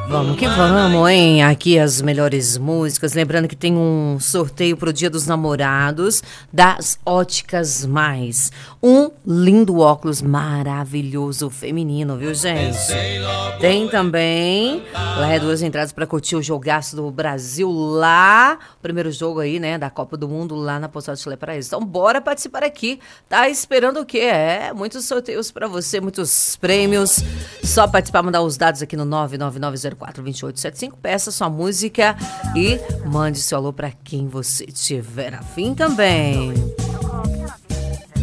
Vamos que vamos, hein? Aqui as melhores músicas. Lembrando que tem um sorteio pro Dia dos Namorados das Óticas Mais. Um lindo óculos maravilhoso feminino, viu, gente? Tem também duas entradas para curtir o jogaço do Brasil lá. Primeiro jogo aí, né, da Copa do Mundo lá na Pousada Chile Paraíso. Então, bora participar aqui. Tá esperando o quê? Muitos sorteios para você, muitos prêmios. Só participar, mandar os dados aqui no 999042875. Peça sua música e mande seu alô para quem você tiver afim também.